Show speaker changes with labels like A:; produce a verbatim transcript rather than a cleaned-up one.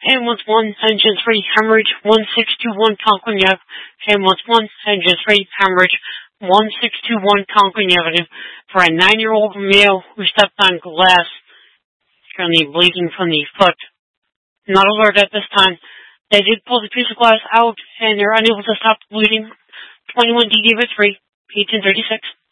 A: And once one, engine three, hemorrhage, one six two one, Conklin Avenue. And once one, engine three, hemorrhage, one six two one, Conklin Avenue, for a nine-year-old male who stepped on glass, currently bleeding from the foot. Not alert at this time. They did pull the piece of glass out, and they're unable to stop the bleeding. twenty-one D David three, eighteen thirty-six.